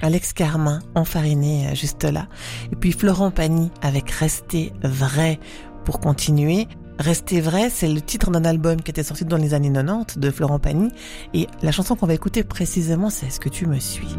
Alex Carmin, Enfariné, juste là. Et puis Florent Pagny avec Rester vrai pour continuer. Rester vrai, c'est le titre d'un album qui était sorti dans les années 90 de Florent Pagny. Et la chanson qu'on va écouter précisément, c'est Est-ce que tu me suis ?